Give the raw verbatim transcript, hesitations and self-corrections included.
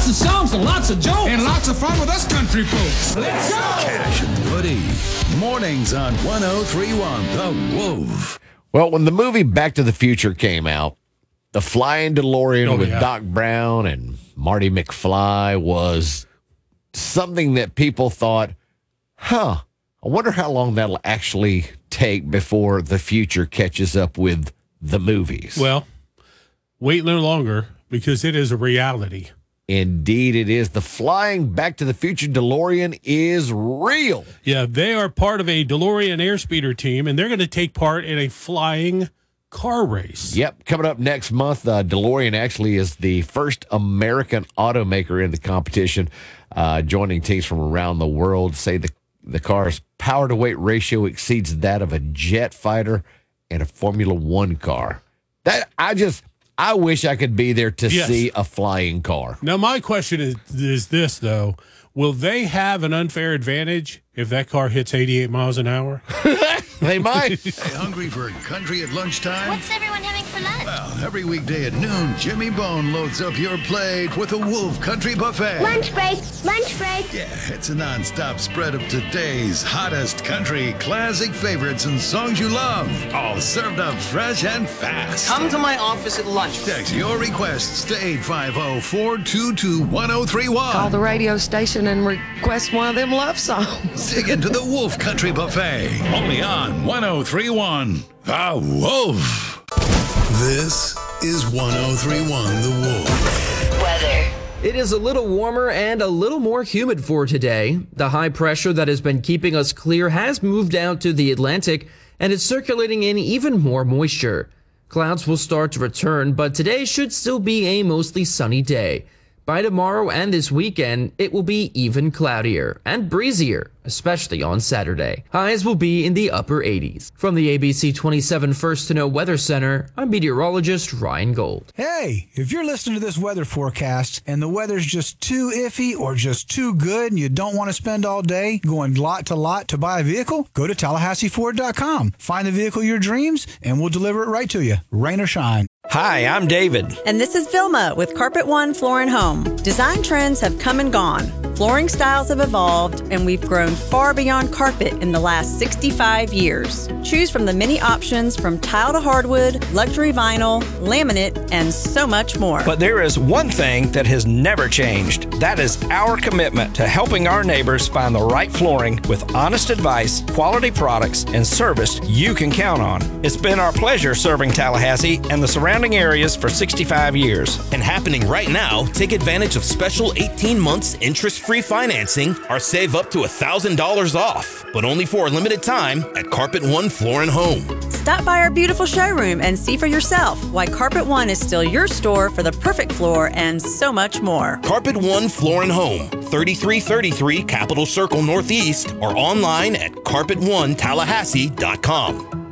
Lots of songs and lots of jokes. And lots of fun with us country folks. Let's go! Cash and Woody. Mornings on one oh three point one The Wolf. Well, when the movie Back to the Future came out, the flying DeLorean Oh, with yeah. Doc Brown and Marty McFly was something that people thought, huh, I wonder how long that'll actually take before the future catches up with the movies. Well, wait no longer because it is a reality. Indeed, it is. The flying Back to the Future DeLorean is real. Yeah, they are part of a DeLorean airspeeder team, and they're going to take part in a flying car race. Yep, coming up next month, uh, DeLorean actually is the first American automaker in the competition, uh, joining teams from around the world. Say the, the car's power-to-weight ratio exceeds that of a jet fighter and a Formula One car. That I just... I wish I could be there to Yes. see a flying car. Now, my question is, is this, though. Will they have an unfair advantage if that car hits eighty-eight miles an hour? They might. Hey, hungry for country at lunchtime? What's everyone having for lunch? Well, every weekday at noon, Jimmy Bone loads up your plate with a Wolf Country Buffet. Lunch break, lunch break. Yeah, it's a non-stop spread of today's hottest country classic favorites and songs you love, all served up fresh and fast. Come to my office at lunch. Text your requests to eight five zero, four two two, one zero three one. Call the radio station and request one of them love songs. Dig into the Wolf Country Buffet, only on one oh three point one The Wolf. This is one oh three point one The Wolf. Weather. It is a little warmer and a little more humid for today. The high pressure that has been keeping us clear has moved out to the Atlantic and is circulating in even more moisture. Clouds will start to return, but today should still be a mostly sunny day. By tomorrow and this weekend, it will be even cloudier and breezier, especially on Saturday. Highs will be in the upper eighties. From the A B C twenty-seven First to Know Weather Center, I'm meteorologist Ryan Gold. Hey, if you're listening to this weather forecast and the weather's just too iffy or just too good and you don't want to spend all day going lot to lot to buy a vehicle, go to Tallahassee Ford dot com. Find the vehicle of your dreams and we'll deliver it right to you, rain or shine. Hi, I'm David. And this is Vilma with Carpet One Floor and Home. Design trends have come and gone. Flooring styles have evolved, and we've grown far beyond carpet in the last sixty-five years. Choose from the many options from tile to hardwood, luxury vinyl, laminate, and so much more. But there is one thing that has never changed. That is our commitment to helping our neighbors find the right flooring with honest advice, quality products, and service you can count on. It's been our pleasure serving Tallahassee and the surrounding areas for sixty-five years. And happening right now, take advantage of special eighteen months interest-free financing or save up to one thousand dollars off, but only for a limited time at Carpet One Floor and Home. Stop by our beautiful showroom and see for yourself why Carpet One is still your store for the perfect floor and so much more. Carpet One Floor and Home, thirty-three thirty-three Capitol Circle Northeast, or online at carpet one tallahassee dot com.